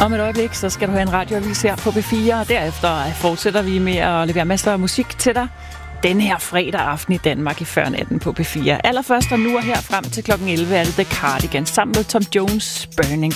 Om et øjeblik, så skal du have en radioavis her på B4, og derefter fortsætter vi med at levere masser af musik til dig den her fredag aften i Danmark i Førnatten på B4. Allerførst og nu og her frem til klokken 11 er det The Cardigans sammen med Tom Jones, Burning